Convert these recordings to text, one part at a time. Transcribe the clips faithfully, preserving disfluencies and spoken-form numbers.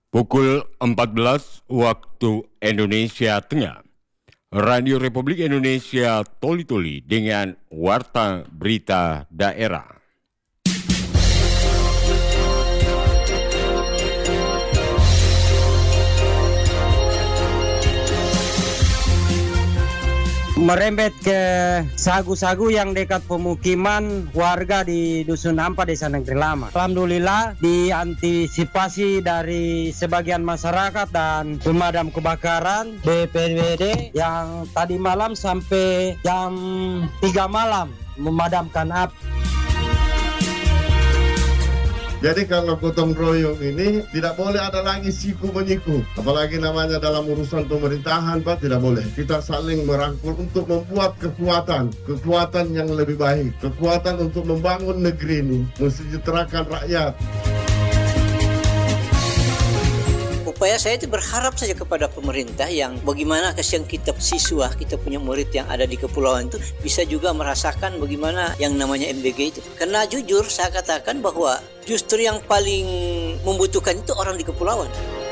Pukul empat belas waktu Indonesia Tengah, Radio Republik Indonesia Toli-Toli dengan Warta Berita Daerah. Merembet ke sagu-sagu yang dekat pemukiman warga di Dusun Ampa, Desa Negeri Lama. Alhamdulillah diantisipasi dari sebagian masyarakat dan pemadam kebakaran B P B D yang tadi malam sampai jam tiga malam memadamkan api. Jadi kalau gotong royong ini tidak boleh ada lagi siku menyiku. Apalagi namanya dalam urusan pemerintahan, Pak, tidak boleh. Kita saling merangkul untuk membuat kekuatan, kekuatan yang lebih baik, kekuatan untuk membangun negeri ini, mensejahterakan rakyat. Upaya saya itu berharap saja kepada pemerintah yang bagaimana kasihan kita siswa, kita punya murid yang ada di kepulauan itu bisa juga merasakan bagaimana yang namanya M B G itu. Karena jujur saya katakan bahwa justru yang paling membutuhkan itu orang di kepulauan.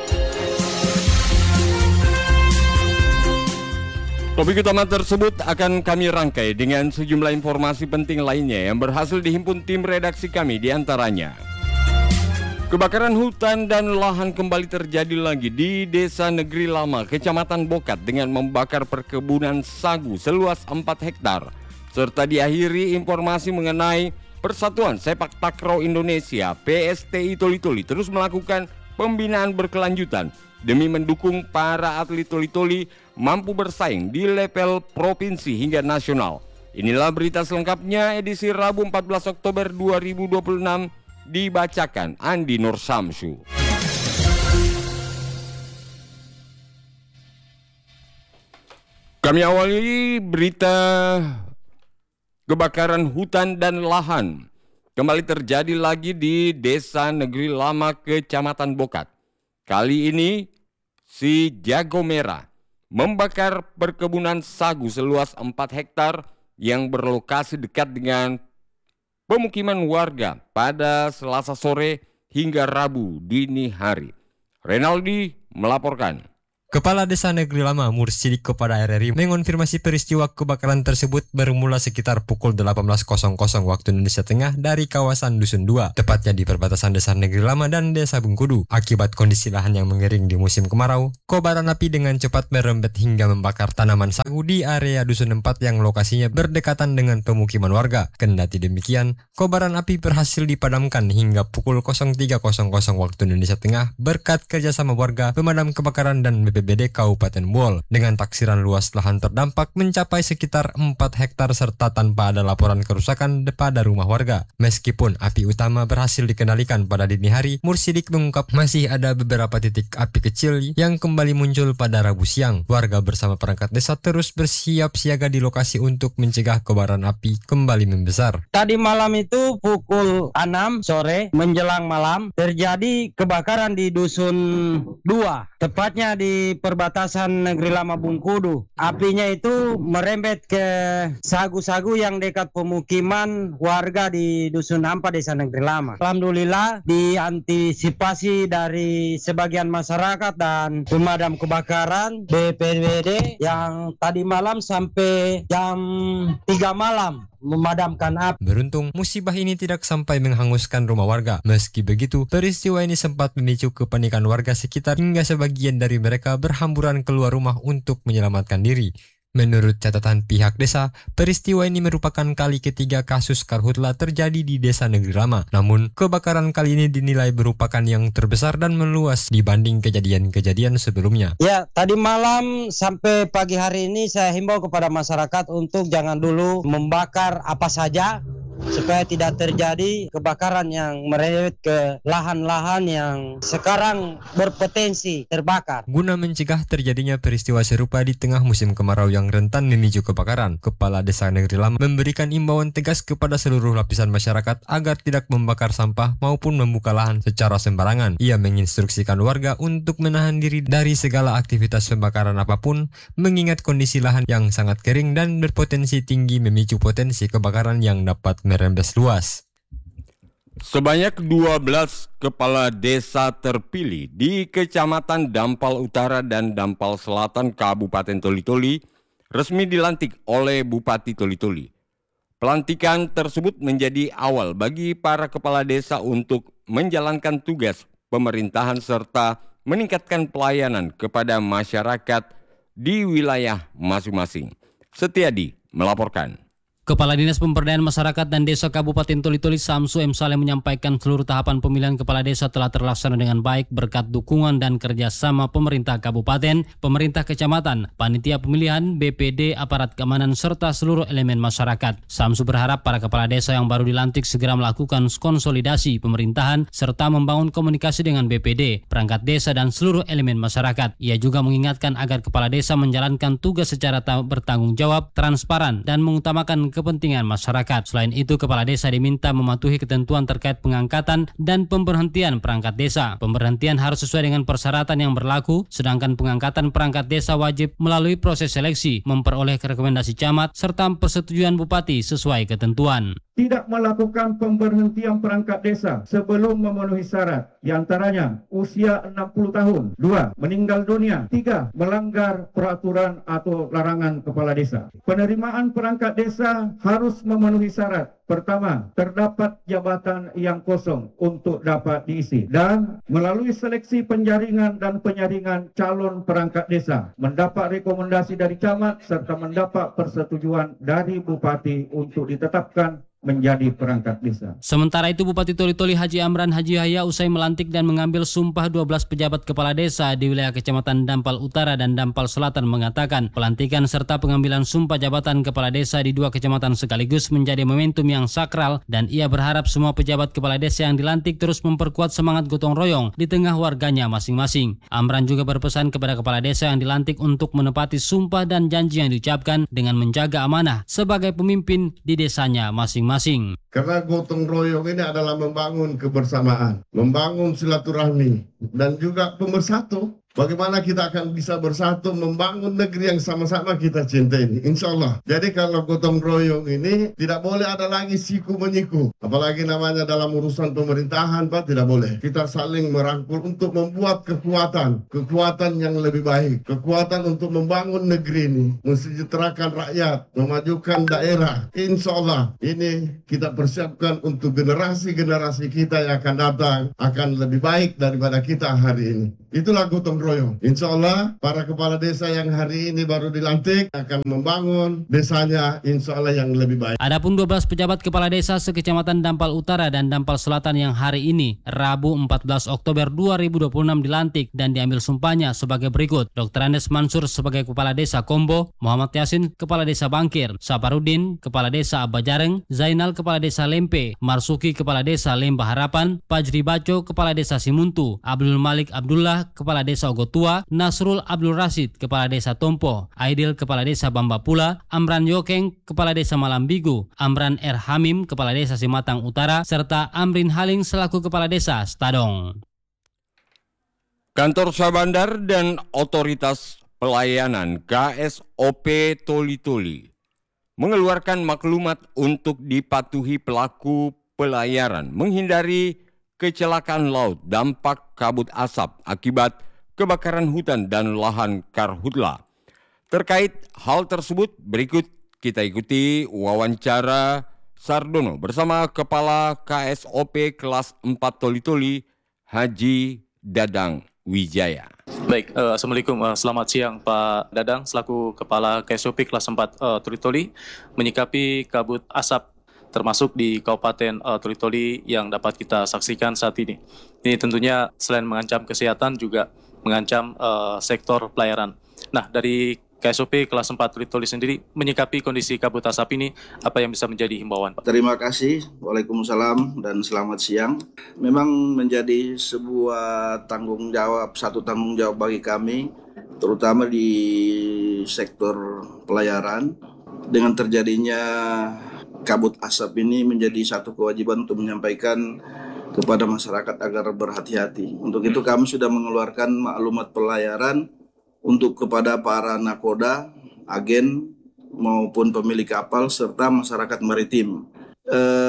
Topik utama tersebut akan kami rangkai dengan sejumlah informasi penting lainnya yang berhasil dihimpun tim redaksi kami, di antaranya kebakaran hutan dan lahan kembali terjadi lagi di Desa Negeri Lama, Kecamatan Bokat dengan membakar perkebunan sagu seluas empat hektar. Serta diakhiri informasi mengenai Persatuan Sepak Takraw Indonesia P S T I Toli-Toli terus melakukan pembinaan berkelanjutan demi mendukung para atlet Toli-Toli mampu bersaing di level provinsi hingga nasional. Inilah berita selengkapnya edisi Rabu empat belas Oktober dua ribu dua puluh enam. Dibacakan Andi Nur Samsu. Kami awali berita kebakaran hutan dan lahan kembali terjadi lagi di Desa Negeri Lama, Kecamatan Bokat. Kali ini si Jago Merah membakar perkebunan sagu seluas empat hektar yang berlokasi dekat dengan pemukiman warga pada Selasa sore hingga Rabu dini hari. Renaldi melaporkan. Kepala Desa Negeri Lama Mursidik kepada R R I mengonfirmasi peristiwa kebakaran tersebut bermula sekitar pukul delapan belas waktu Indonesia Tengah dari kawasan Dusun dua, tepatnya di perbatasan Desa Negeri Lama dan Desa Bengkudu. Akibat kondisi lahan yang mengering di musim kemarau, kobaran api dengan cepat merembet hingga membakar tanaman sagu di area Dusun empat yang lokasinya berdekatan dengan pemukiman warga. Kendati demikian, kobaran api berhasil dipadamkan hingga pukul tiga waktu Indonesia Tengah berkat kerjasama warga, pemadam kebakaran dan B P B D Kabupaten Buol dengan taksiran luas lahan terdampak mencapai sekitar empat hektar serta tanpa ada laporan kerusakan pada rumah warga. Meskipun api utama berhasil dikendalikan pada dini hari, Mursidik mengungkap masih ada beberapa titik api kecil yang kembali muncul pada Rabu siang. Warga bersama perangkat desa terus bersiap siaga di lokasi untuk mencegah kobaran api kembali membesar. Tadi malam itu pukul enam sore menjelang malam terjadi kebakaran di Dusun dua, tepatnya di perbatasan Negeri Lama Bengkudu. Apinya itu merembet ke sagu-sagu yang dekat pemukiman warga di Dusun Ampa, Desa Negeri Lama. Alhamdulillah diantisipasi dari sebagian masyarakat dan pemadam kebakaran B P B D yang tadi malam sampai jam tiga malam memadamkan api. Beruntung, musibah ini tidak sampai menghanguskan rumah warga. Meski begitu, peristiwa ini sempat memicu kepanikan warga sekitar hingga sebagian dari mereka berhamburan keluar rumah untuk menyelamatkan diri. Menurut catatan pihak desa, peristiwa ini merupakan kali ketiga kasus karhutla terjadi di Desa Negeri Lama. Namun, kebakaran kali ini dinilai merupakan yang terbesar dan meluas dibanding kejadian-kejadian sebelumnya. Ya, tadi malam sampai pagi hari ini saya himbau kepada masyarakat untuk jangan dulu membakar apa saja supaya tidak terjadi kebakaran yang merembet ke lahan-lahan yang sekarang berpotensi terbakar. Guna mencegah terjadinya peristiwa serupa di tengah musim kemarau yang rentan memicu kebakaran, Kepala Desa Negeri Lama memberikan imbauan tegas kepada seluruh lapisan masyarakat agar tidak membakar sampah maupun membuka lahan secara sembarangan. Ia menginstruksikan warga untuk menahan diri dari segala aktivitas pembakaran apapun, mengingat kondisi lahan yang sangat kering dan berpotensi tinggi memicu potensi kebakaran yang dapat merembes luas. Sebanyak dua belas kepala desa terpilih di Kecamatan Dampal Utara dan Dampal Selatan Kabupaten Toli-Toli resmi dilantik oleh Bupati Toli-Toli. Pelantikan tersebut menjadi awal bagi para kepala desa untuk menjalankan tugas pemerintahan serta meningkatkan pelayanan kepada masyarakat di wilayah masing-masing. Setiadi melaporkan. Kepala Dinas Pemberdayaan Masyarakat dan Desa Kabupaten Toli-Toli Samsu M. Saleh menyampaikan seluruh tahapan pemilihan kepala desa telah terlaksana dengan baik berkat dukungan dan kerjasama pemerintah kabupaten, pemerintah kecamatan, panitia pemilihan, B P D, aparat keamanan, serta seluruh elemen masyarakat. Samsu berharap para kepala desa yang baru dilantik segera melakukan konsolidasi pemerintahan serta membangun komunikasi dengan B P D, perangkat desa, dan seluruh elemen masyarakat. Ia juga mengingatkan agar kepala desa menjalankan tugas secara bertanggung jawab, transparan, dan mengutamakan kepentingan masyarakat. Selain itu, kepala desa diminta mematuhi ketentuan terkait pengangkatan dan pemberhentian perangkat desa. Pemberhentian harus sesuai dengan persyaratan yang berlaku, sedangkan pengangkatan perangkat desa wajib melalui proses seleksi, memperoleh rekomendasi camat, serta persetujuan bupati sesuai ketentuan. Tidak melakukan pemberhentian perangkat desa sebelum memenuhi syarat, di antaranya usia enam puluh tahun, dua meninggal dunia, tiga melanggar peraturan atau larangan kepala desa. Penerimaan perangkat desa harus memenuhi syarat. Pertama, terdapat jabatan yang kosong untuk dapat diisi, dan melalui seleksi penjaringan dan penyaringan calon perangkat desa, mendapat rekomendasi dari camat serta mendapat persetujuan dari bupati untuk ditetapkan menjadi perangkat desa. Sementara itu, Bupati Toli-Toli Haji Amran Haji Yahya usai melantik dan mengambil sumpah dua belas pejabat kepala desa di wilayah Kecamatan Dampal Utara dan Dampal Selatan mengatakan pelantikan serta pengambilan sumpah jabatan kepala desa di dua kecamatan sekaligus menjadi momentum yang sakral, dan ia berharap semua pejabat kepala desa yang dilantik terus memperkuat semangat gotong royong di tengah warganya masing-masing. Amran juga berpesan kepada kepala desa yang dilantik untuk menepati sumpah dan janji yang diucapkan dengan menjaga amanah sebagai pemimpin di desanya masing-masing. Masing. Karena gotong royong ini adalah membangun kebersamaan, membangun silaturahmi, dan juga pemersatu. Bagaimana kita akan bisa bersatu membangun negeri yang sama-sama kita cintai ini, insya Allah. Jadi kalau gotong royong ini tidak boleh ada lagi siku menyiku. Apalagi namanya dalam urusan pemerintahan, Pak, tidak boleh. Kita saling merangkul untuk membuat kekuatan, kekuatan yang lebih baik. Kekuatan untuk membangun negeri ini, mensejahterakan rakyat, memajukan daerah. Insya Allah ini kita persiapkan untuk generasi-generasi kita yang akan datang, akan lebih baik daripada kita hari ini. Itulah gotong royong. Insya Allah para kepala desa yang hari ini baru dilantik akan membangun desanya insya Allah yang lebih baik. Adapun dua belas pejabat kepala desa sekecamatan Dampal Utara dan Dampal Selatan yang hari ini Rabu empat belas Oktober dua ribu dua puluh enam dilantik dan diambil sumpahnya sebagai berikut. Doktor Andes Mansur sebagai Kepala Desa Kombo, Muhammad Yasin Kepala Desa Bangkir, Saparudin Kepala Desa Abajareng, Zainal Kepala Desa Lempe, Marsuki Kepala Desa Lembah Harapan, Pajri Baco Kepala Desa Simuntu, Abdul Malik Abdullah Kepala Desa Ogotua, Nasrul Abdul Rasid Kepala Desa Tompo, Aidil Kepala Desa Bambapula, Amran Yokeng Kepala Desa Malambigu, Amran R. Hamim Kepala Desa Simatang Utara, serta Amrin Haling selaku Kepala Desa Stadong. Kantor Syahbandar dan Otoritas Pelayanan K S O P Toli-Toli mengeluarkan maklumat untuk dipatuhi pelaku pelayaran menghindari kecelakaan laut dampak kabut asap akibat kebakaran hutan dan lahan karhutla. Terkait hal tersebut, berikut kita ikuti wawancara Sardono bersama Kepala K S O P kelas empat Toli-Toli, Haji Dadang Wijaya. Baik, uh, Assalamualaikum, uh, selamat siang Pak Dadang, selaku Kepala K S O P kelas empat uh, Toli-Toli, menyikapi kabut asap termasuk di Kabupaten uh, Toli-Toli yang dapat kita saksikan saat ini. Ini tentunya selain mengancam kesehatan juga mengancam uh, sektor pelayaran. Nah, dari K S O P kelas empat Toli-Toli sendiri menyikapi kondisi kabut asap ini, apa yang bisa menjadi himbauan, Pak? Terima kasih. Waalaikumsalam dan selamat siang. Memang menjadi sebuah tanggung jawab, satu tanggung jawab bagi kami, terutama di sektor pelayaran. Dengan terjadinya kabut asap ini menjadi satu kewajiban untuk menyampaikan kepada masyarakat agar berhati-hati. Untuk itu kami sudah mengeluarkan maklumat pelayaran untuk kepada para nakoda, agen maupun pemilik kapal serta masyarakat maritim. Eh,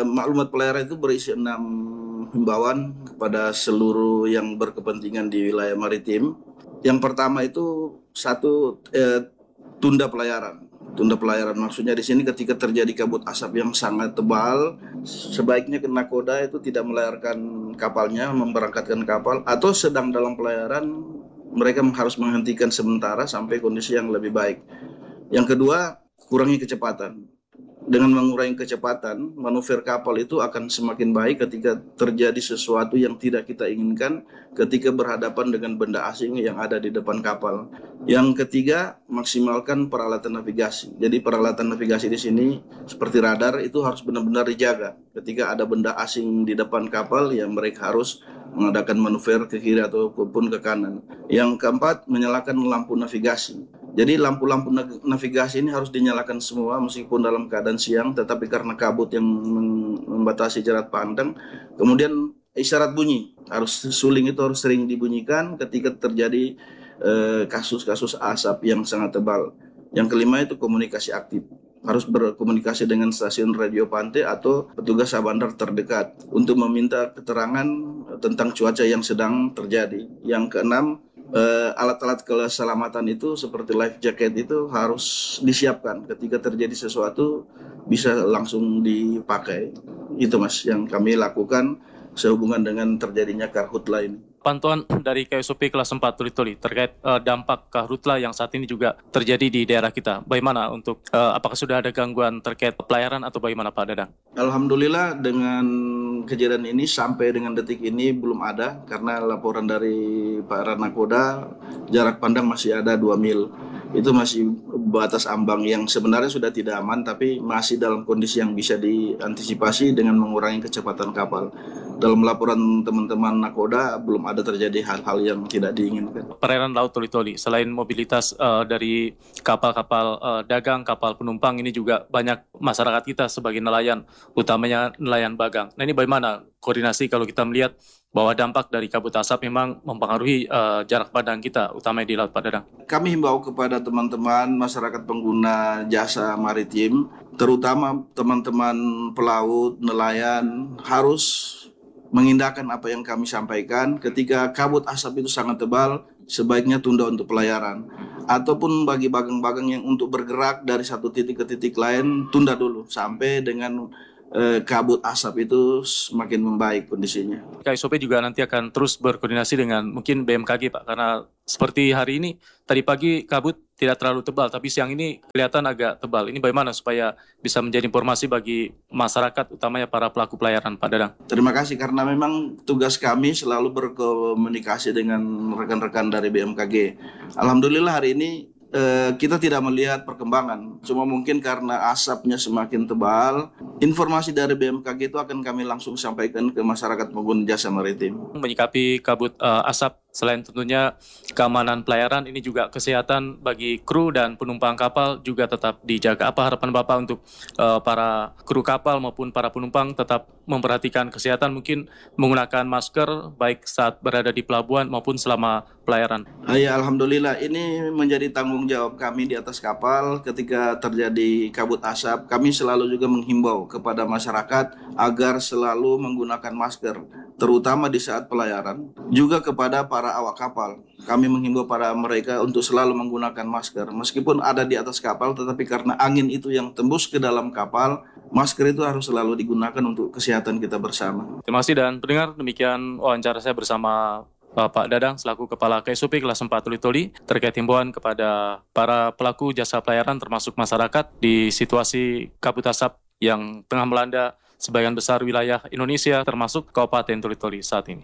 eh, maklumat pelayaran itu berisi enam himbauan kepada seluruh yang berkepentingan di wilayah maritim. Yang pertama itu satu, eh, tunda pelayaran. Tunda pelayaran maksudnya di sini ketika terjadi kabut asap yang sangat tebal, sebaiknya nakoda itu tidak melayarkan kapalnya, memberangkatkan kapal, atau sedang dalam pelayaran mereka harus menghentikan sementara sampai kondisi yang lebih baik. Yang kedua, kurangi kecepatan. Dengan mengurangi kecepatan, manuver kapal itu akan semakin baik ketika terjadi sesuatu yang tidak kita inginkan ketika berhadapan dengan benda asing yang ada di depan kapal. Yang ketiga, maksimalkan peralatan navigasi. Jadi peralatan navigasi di sini seperti radar itu harus benar-benar dijaga. Ketika ada benda asing di depan kapal, ya mereka harus mengadakan manuver ke kiri ataupun ke kanan. Yang keempat, menyalakan lampu navigasi. Jadi lampu-lampu navigasi ini harus dinyalakan semua meskipun dalam keadaan siang, tetapi karena kabut yang membatasi jarak pandang, kemudian isyarat bunyi harus suling itu harus sering dibunyikan ketika terjadi eh, kasus-kasus asap yang sangat tebal. Yang kelima itu komunikasi aktif. Harus berkomunikasi dengan stasiun radio pantai atau petugas bandar terdekat untuk meminta keterangan tentang cuaca yang sedang terjadi. Yang keenam, Uh, alat-alat keselamatan itu seperti life jacket itu harus disiapkan ketika terjadi sesuatu bisa langsung dipakai. Itu Mas yang kami lakukan sehubungan dengan terjadinya karhutla ini. Pantauan dari K S O P kelas empat Tuli-Tuli terkait uh, dampak karhutla yang saat ini juga terjadi di daerah kita. Bagaimana untuk uh, apakah sudah ada gangguan terkait pelayaran atau bagaimana Pak Dadang? Alhamdulillah dengan kejadian ini sampai dengan detik ini belum ada karena laporan dari Pak Ranakoda jarak pandang masih ada dua mil. Itu masih batas ambang yang sebenarnya sudah tidak aman tapi masih dalam kondisi yang bisa diantisipasi dengan mengurangi kecepatan kapal. Dalam laporan teman-teman nakoda belum ada terjadi hal-hal yang tidak diinginkan. Perairan Laut Tuli-Tuli selain mobilitas uh, dari kapal-kapal uh, dagang, kapal penumpang, ini juga banyak masyarakat kita sebagai nelayan, utamanya nelayan bagang. Nah ini bagaimana koordinasi kalau kita melihat bahwa dampak dari kabut asap memang mempengaruhi uh, jarak pandang kita, utamanya di Laut Pak Dadang? Kami himbau kepada teman-teman masyarakat pengguna jasa maritim, terutama teman-teman pelaut, nelayan, harus mengindahkan apa yang kami sampaikan. Ketika kabut asap itu sangat tebal, sebaiknya tunda untuk pelayaran. Ataupun bagi bagang-bagang yang untuk bergerak dari satu titik ke titik lain, tunda dulu sampai dengan Eh, kabut asap itu semakin membaik kondisinya. K S O P juga nanti akan terus berkoordinasi dengan mungkin B M K G Pak, karena seperti hari ini, tadi pagi kabut tidak terlalu tebal, tapi siang ini kelihatan agak tebal. Ini bagaimana supaya bisa menjadi informasi bagi masyarakat, utamanya para pelaku pelayaran Pak Dadang? Terima kasih, karena memang tugas kami selalu berkomunikasi dengan rekan-rekan dari B M K G. Alhamdulillah hari ini Uh, kita tidak melihat perkembangan, cuma mungkin karena asapnya semakin tebal, informasi dari B M K G itu akan kami langsung sampaikan ke masyarakat pengguna jasa maritim. Menyikapi kabut uh, asap, selain tentunya keamanan pelayaran, ini juga kesehatan bagi kru dan penumpang kapal juga tetap dijaga. Apa harapan Bapak untuk uh, para kru kapal maupun para penumpang tetap memperhatikan kesehatan, mungkin menggunakan masker baik saat berada di pelabuhan maupun selama pelayaran? Ah, ya, Alhamdulillah ini menjadi tanggung jawab kami di atas kapal. Ketika terjadi kabut asap, kami selalu juga menghimbau kepada masyarakat agar selalu menggunakan masker, terutama di saat pelayaran. Juga kepada para awak kapal, kami menghimbau para mereka untuk selalu menggunakan masker. Meskipun ada di atas kapal, tetapi karena angin itu yang tembus ke dalam kapal, masker itu harus selalu digunakan untuk kesehatan kita bersama. Terima kasih, dan pendengar, demikian wawancara saya bersama Pak Dadang selaku Kepala K S O P kelas empat Tuli-Tuli terkait himbauan kepada para pelaku jasa pelayaran termasuk masyarakat di situasi kabut asap yang tengah melanda sebagian besar wilayah Indonesia termasuk Kabupaten Tuli-Tuli saat ini.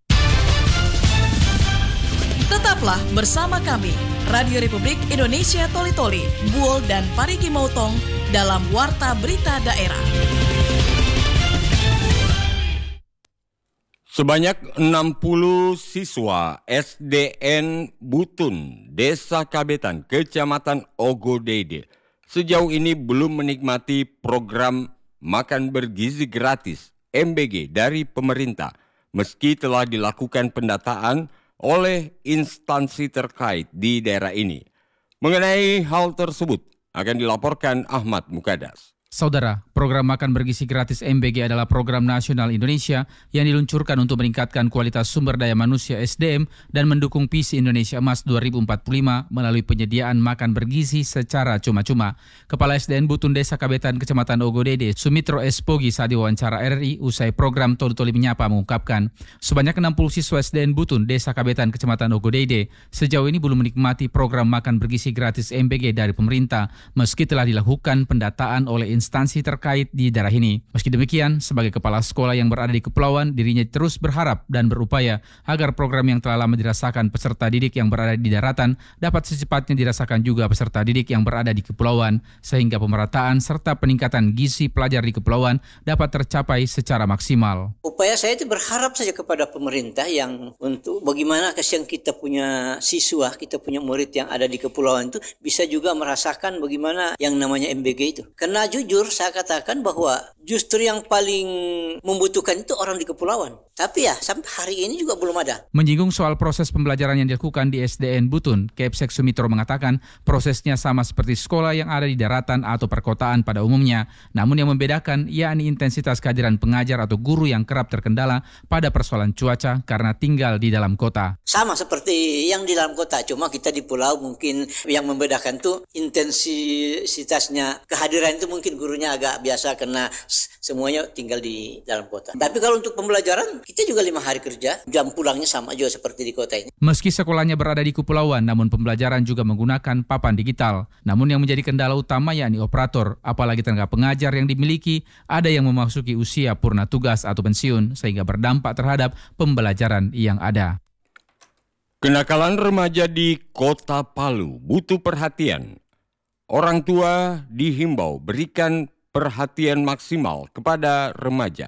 Tetaplah bersama kami, Radio Republik Indonesia Toli-Toli, Buol dan Parigi Motong dalam Warta Berita Daerah. Sebanyak enam puluh siswa S D N Butun, Desa Kabetan, Kecamatan Ogodede, sejauh ini belum menikmati program makan bergizi gratis M B G dari pemerintah, meski telah dilakukan pendataan oleh instansi terkait di daerah ini. Mengenai hal tersebut akan dilaporkan Ahmad Mukadas. Saudara, program makan bergizi gratis M B G adalah program nasional Indonesia yang diluncurkan untuk meningkatkan kualitas sumber daya manusia S D M dan mendukung visi Indonesia Emas dua ribu empat puluh lima melalui penyediaan makan bergizi secara cuma-cuma. Kepala S D N Butun Desa Kabetan Kecamatan Ogodede, Sumitro S. Pogi saat diwawancara R R I usai program Toli-Toli Menyapa mengungkapkan, sebanyak enam puluh siswa S D N Butun Desa Kabetan Kecamatan Ogodede sejauh ini belum menikmati program makan bergizi gratis M B G dari pemerintah meski telah dilakukan pendataan oleh instansi terkait di daerah ini. Meski demikian, sebagai kepala sekolah yang berada di kepulauan, dirinya terus berharap dan berupaya agar program yang telah lama dirasakan peserta didik yang berada di daratan dapat secepatnya dirasakan juga peserta didik yang berada di kepulauan, sehingga pemerataan serta peningkatan gizi pelajar di kepulauan dapat tercapai secara maksimal. Upaya saya itu berharap saja kepada pemerintah yang untuk bagaimana kesian kita punya siswa, kita punya murid yang ada di kepulauan itu bisa juga merasakan bagaimana yang namanya M B G itu. Karena jujur saya katakan bahwa justru yang paling membutuhkan itu orang di kepulauan. Tapi ya sampai hari ini juga belum ada. Menyinggung soal proses pembelajaran yang dilakukan di S D N Butun, Kepsek Sumitro mengatakan prosesnya sama seperti sekolah yang ada di daratan atau perkotaan pada umumnya. Namun yang membedakan yakni intensitas kehadiran pengajar atau guru yang kerap terkendala pada persoalan cuaca karena tinggal di dalam kota. Sama seperti yang di dalam kota, cuma kita di pulau mungkin yang membedakan tuh intensitasnya kehadiran itu mungkin gurunya agak biasa karena semuanya tinggal di dalam kota. Tapi kalau untuk pembelajaran kita juga lima hari kerja, jam pulangnya sama juga seperti di kota ini. Meski sekolahnya berada di kepulauan, namun pembelajaran juga menggunakan papan digital. Namun yang menjadi kendala utama yakni operator, apalagi tenaga pengajar yang dimiliki, ada yang memasuki usia purna tugas atau pensiun, sehingga berdampak terhadap pembelajaran yang ada. Kenakalan remaja di Kota Palu butuh perhatian. Orang tua dihimbau berikan perhatian maksimal kepada remaja.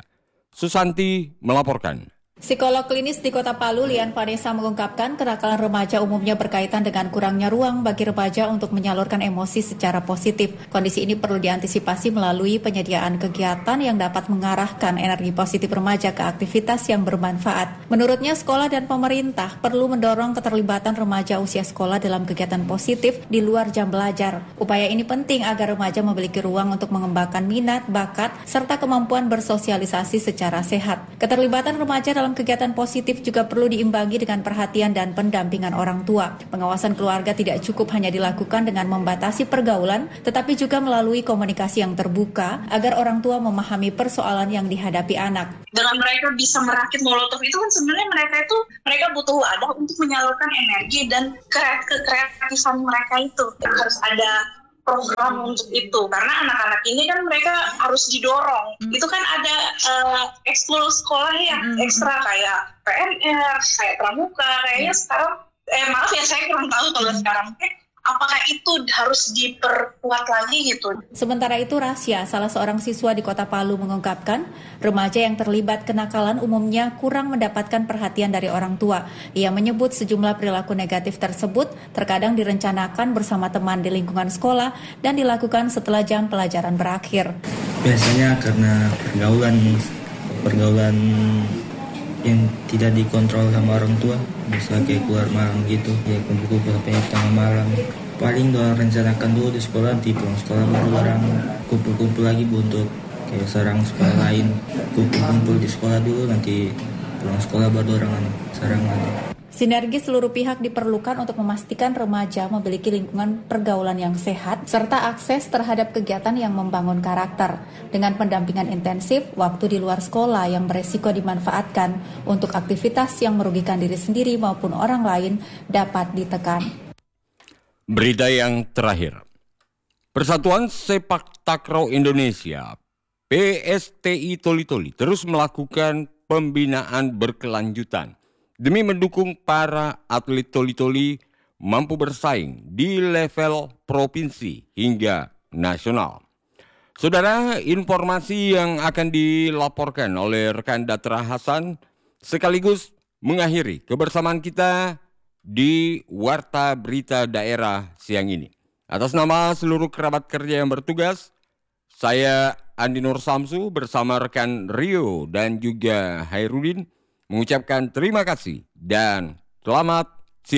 Susanti melaporkan. Psikolog klinis di Kota Palu, Lian Vanessa, mengungkapkan kenakalan remaja umumnya berkaitan dengan kurangnya ruang bagi remaja untuk menyalurkan emosi secara positif. Kondisi ini perlu diantisipasi melalui penyediaan kegiatan yang dapat mengarahkan energi positif remaja ke aktivitas yang bermanfaat. Menurutnya, sekolah dan pemerintah perlu mendorong keterlibatan remaja usia sekolah dalam kegiatan positif di luar jam belajar. Upaya ini penting agar remaja memiliki ruang untuk mengembangkan minat, bakat, serta kemampuan bersosialisasi secara sehat. Keterlibatan remaja dalam Dalam kegiatan positif juga perlu diimbangi dengan perhatian dan pendampingan orang tua. Pengawasan keluarga tidak cukup hanya dilakukan dengan membatasi pergaulan, tetapi juga melalui komunikasi yang terbuka agar orang tua memahami persoalan yang dihadapi anak. Dengan mereka bisa merakit molotov itu kan sebenarnya mereka itu mereka butuh wadah untuk menyalurkan energi dan kekreatifan mereka itu. Harus ada program untuk itu karena anak-anak ini kan mereka harus didorong. Mm. Itu kan ada uh, ekskul sekolah yang mm. ekstra kayak P N R, kayak pramuka, kayaknya mm. sekarang eh maaf ya saya kurang tahu kalau mm. sekarang eh, apakah itu harus diperkuat lagi gitu. Sementara itu Rasya, salah seorang siswa di Kota Palu, mengungkapkan remaja yang terlibat kenakalan umumnya kurang mendapatkan perhatian dari orang tua. Ia menyebut sejumlah perilaku negatif tersebut terkadang direncanakan bersama teman di lingkungan sekolah dan dilakukan setelah jam pelajaran berakhir. Biasanya karena pergaulan pergaulan yang tidak dikontrol sama orang tua, bisa kayak keluar malam gitu, ya kumpul-kumpul sampai tengah malam. Paling doang rencanakan dulu di sekolah, nanti pulang sekolah baru orang kumpul-kumpul lagi untuk kayak sarang sekolah lain. Kumpul-kumpul di sekolah dulu, nanti pulang sekolah baru orang sarang lagi. Sinergi seluruh pihak diperlukan untuk memastikan remaja memiliki lingkungan pergaulan yang sehat serta akses terhadap kegiatan yang membangun karakter. Dengan pendampingan intensif, waktu di luar sekolah yang beresiko dimanfaatkan untuk aktivitas yang merugikan diri sendiri maupun orang lain dapat ditekan. Berita yang terakhir. Persatuan Sepak Takraw Indonesia P S T I Toli-Toli terus melakukan pembinaan berkelanjutan demi mendukung para atlet toli-toli mampu bersaing di level provinsi hingga nasional. Saudara, informasi yang akan dilaporkan oleh rekan Datra Hasan sekaligus mengakhiri kebersamaan kita di Warta Berita Daerah siang ini. Atas nama seluruh kerabat kerja yang bertugas, saya Andi Nur Samsu bersama rekan Rio dan juga Hairudin mengucapkan terima kasih dan selamat siang.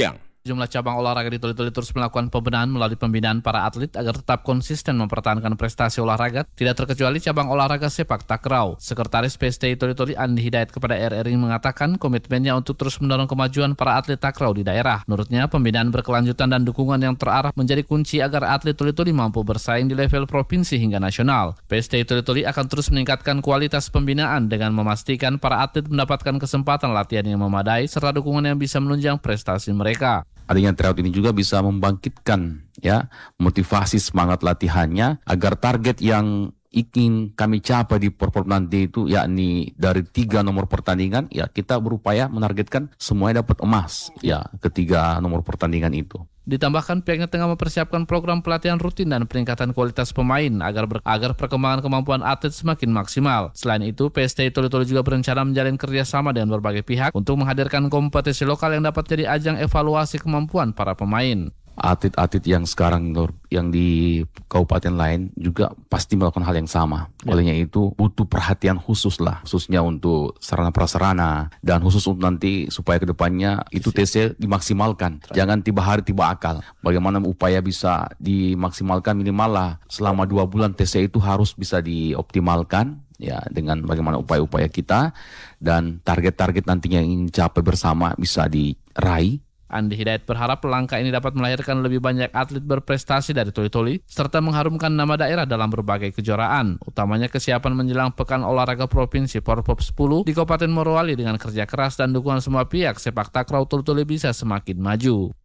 Jumlah cabang olahraga di Toli-Toli terus melakukan pembenahan melalui pembinaan para atlet agar tetap konsisten mempertahankan prestasi olahraga, tidak terkecuali cabang olahraga sepak takraw. Sekretaris P S T I Toli-Toli Andi Hidayat kepada R R I mengatakan komitmennya untuk terus mendorong kemajuan para atlet takraw di daerah. Menurutnya, pembinaan berkelanjutan dan dukungan yang terarah menjadi kunci agar atlet Toli-Toli mampu bersaing di level provinsi hingga nasional. P S T I Toli-Toli akan terus meningkatkan kualitas pembinaan dengan memastikan para atlet mendapatkan kesempatan latihan yang memadai serta dukungan yang bisa menunjang prestasi mereka. Adanya tryout ini juga bisa membangkitkan ya motivasi semangat latihannya agar target yang ingin kami capai di Porpor nanti itu yakni dari tiga nomor pertandingan ya kita berupaya menargetkan semuanya dapat emas ya ketiga nomor pertandingan itu. Ditambahkan pihaknya tengah mempersiapkan program pelatihan rutin dan peningkatan kualitas pemain agar ber, agar perkembangan kemampuan atlet semakin maksimal. Selain itu, P S T I Toli-Toli juga berencana menjalin kerjasama dengan berbagai pihak untuk menghadirkan kompetisi lokal yang dapat jadi ajang evaluasi kemampuan para pemain. Atlet-atlet yang sekarang yang di kabupaten lain juga pasti melakukan hal yang sama. Ya. Olehnya itu butuh perhatian khusus lah, khususnya untuk sarana prasarana dan khusus untuk nanti supaya kedepannya itu T C dimaksimalkan. Jangan tiba hari tiba akal. Bagaimana upaya bisa dimaksimalkan minimal lah selama dua bulan T C itu harus bisa dioptimalkan. Ya, dengan bagaimana upaya-upaya kita dan target-target nantinya yang ingin capai bersama bisa diraih. Andi Hidayat berharap langkah ini dapat melahirkan lebih banyak atlet berprestasi dari Toli-Toli serta mengharumkan nama daerah dalam berbagai kejuaraan, utamanya kesiapan menjelang Pekan Olahraga Provinsi Porpop sepuluh di Kabupaten Morowali. Dengan kerja keras dan dukungan semua pihak, sepak takraw Toli-Toli bisa semakin maju.